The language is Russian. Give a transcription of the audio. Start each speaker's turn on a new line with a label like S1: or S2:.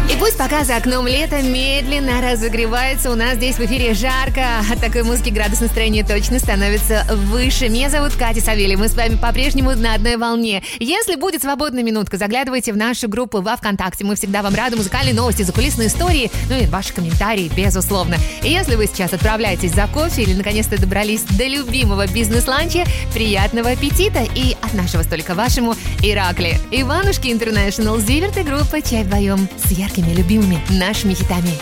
S1: И пусть пока за окном лето медленно разогревается, у нас здесь в эфире жарко. От такой музыки градус настроения точно становится выше. Меня зовут Катя Савельева. Мы с вами по-прежнему на одной волне. Если будет свободная минутка, заглядывайте в нашу группу во ВКонтакте. Мы всегда вам рады. Музыкальные новости, закулисные истории, ну и ваши комментарии, безусловно. И если вы сейчас отправляетесь за кофе или наконец-то добрались до любимого бизнес-ланча, приятного аппетита и от нашего столика вашему Иракли. Иванушки Интернешнл, Зиверт и группа «Чай вдвоем» с яркими, любимыми нашими хитами.